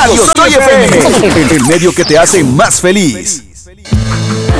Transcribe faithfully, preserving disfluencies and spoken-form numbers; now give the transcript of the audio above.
Radio Soy F M, el medio que te hace más feliz.